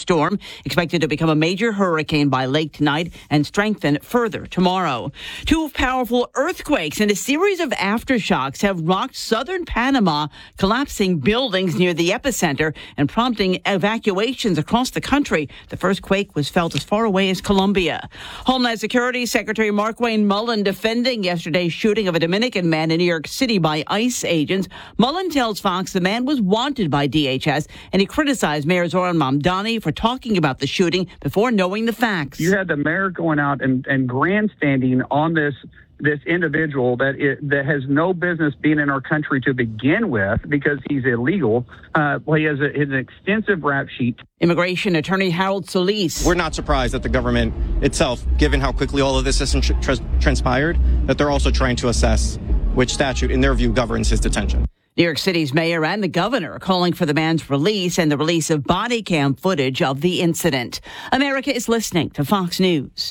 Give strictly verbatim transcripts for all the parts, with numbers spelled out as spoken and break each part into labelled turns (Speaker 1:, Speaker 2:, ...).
Speaker 1: storm, expected to become a major hurricane by late tonight and strengthen further tomorrow. Two powerful earthquakes and a series of aftershocks have rocked southern Panama, collapsing buildings near the epicenter and prompting evacuations across the country. The first quake was felt as far away as Colombia. Homeland Security Secretary Markwayne Mullin defending yesterday's shooting of a Dominican man in New York City by ICE agents. Mullin tells Fox the man was wanted by D H S, and he criticized Mayor Zoran Mamdani for talking about the shooting before knowing the facts.
Speaker 2: You had the mayor going out and, and grandstanding on this this individual that it, that has no business being in our country to begin with because he's illegal. Uh, well, he has a, an extensive rap sheet.
Speaker 1: Immigration attorney Harold Solis.
Speaker 3: We're not surprised that the government itself, given how quickly all of this has tr- transpired, that they're also trying to assess which statute, in their view, governs his detention.
Speaker 1: New York City's mayor and the governor are calling for the man's release and the release of body cam footage of the incident. America is listening to Fox News.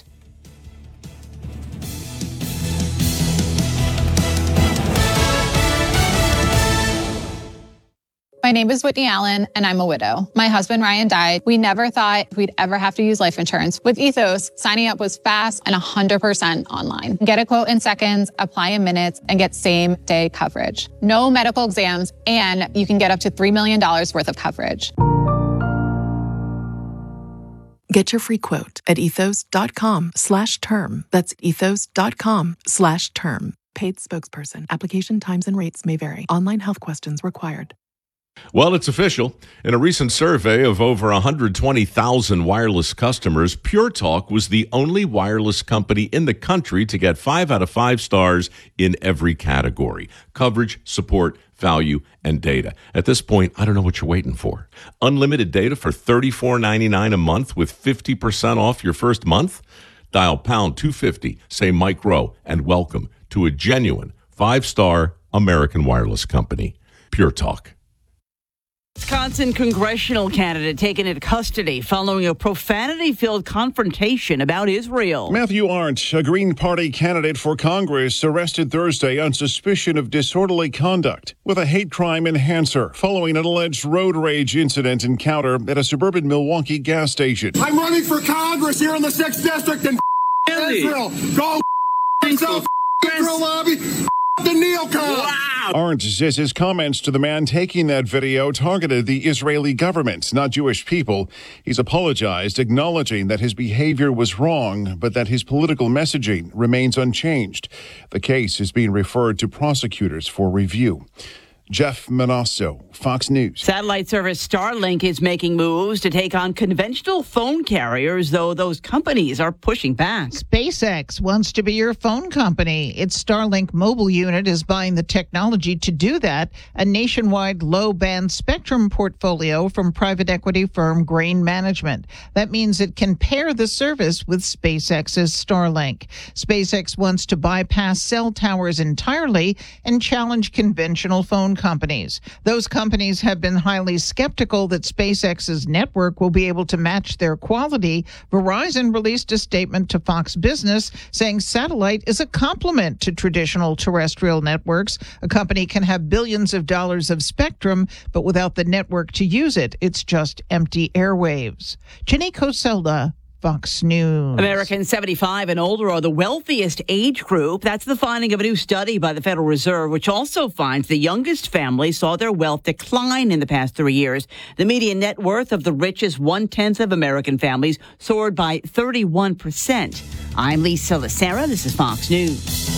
Speaker 4: My name is Whitney Allen, and I'm a widow. My husband, Ryan, died. We never thought we'd ever have to use life insurance. With Ethos, signing up was fast and one hundred percent online. Get a quote in seconds, apply in minutes, and get same-day coverage. No medical exams, and you can get up to three million dollars worth of coverage.
Speaker 5: Get your free quote at ethos.com slash term. That's ethos.com slash term. Paid spokesperson. Application times and rates may vary. Online health questions required.
Speaker 6: Well, it's official. In a recent survey of over one hundred twenty thousand wireless customers, Pure Talk was the only wireless company in the country to get five out of five stars in every category: coverage, support, value, and data. At this point, I don't know what you're waiting for. Unlimited data for thirty-four ninety-nine a month with fifty percent off your first month? Dial pound two fifty, say Mike Rowe, and welcome to a genuine five-star American wireless company. Pure Talk.
Speaker 1: Wisconsin congressional candidate taken into custody following a profanity-filled confrontation about Israel.
Speaker 7: Matthew Arndt, a Green Party candidate for Congress, arrested Thursday on suspicion of disorderly conduct with a hate crime enhancer following an alleged road rage incident encounter at a suburban Milwaukee gas station.
Speaker 8: I'm running for Congress here in the sixth District in Israel. Go yourself, Israel lobby. The neocon.
Speaker 7: Wow. Arndt says his comments to the man taking that video targeted the Israeli government, not Jewish people. He's apologized, acknowledging that his behavior was wrong, but that his political messaging remains unchanged. The case is being referred to prosecutors for review. Jeff Manasso, Fox News.
Speaker 1: Satellite service Starlink is making moves to take on conventional phone carriers, though those companies are pushing back.
Speaker 9: SpaceX wants to be your phone company. Its Starlink mobile unit is buying the technology to do that, a nationwide low-band spectrum portfolio from private equity firm Grain Management. That means it can pair the service with SpaceX's Starlink. SpaceX wants to bypass cell towers entirely and challenge conventional phone companies. Those companies have been highly skeptical that SpaceX's network will be able to match their quality. Verizon released a statement to Fox Business saying satellite is a complement to traditional terrestrial networks. A company can have billions of dollars of spectrum, but without the network to use it, it's just empty airwaves. Jenny Coselda, Fox News.
Speaker 1: Americans seventy-five and older are the wealthiest age group. That's the finding of a new study by the Federal Reserve, which also finds the youngest families saw their wealth decline in the past three years. The median net worth of the richest one-tenth of American families soared by thirty-one percent. I'm Lisa Lacera. This is Fox News.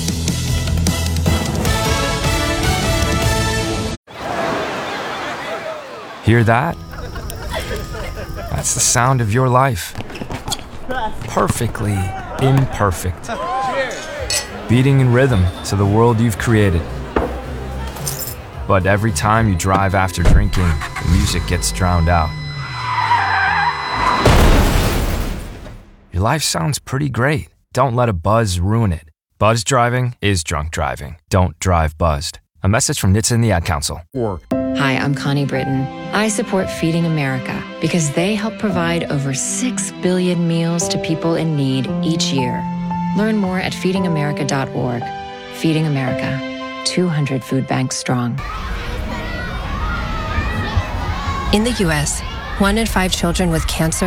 Speaker 10: Hear that? That's the sound of your life. Perfectly imperfect. Beating in rhythm to the world you've created. But every time you drive after drinking, the music gets drowned out. Your life sounds pretty great. Don't let a buzz ruin it. Buzz driving is drunk driving. Don't drive buzzed. A message from N H T S A and the Ad Council.
Speaker 11: Or Hi, I'm Connie Britton. I support Feeding America because they help provide over six billion meals to people in need each year. Learn more at feeding america dot org. Feeding America, two hundred food banks strong.
Speaker 12: In the U S, one in five children with cancer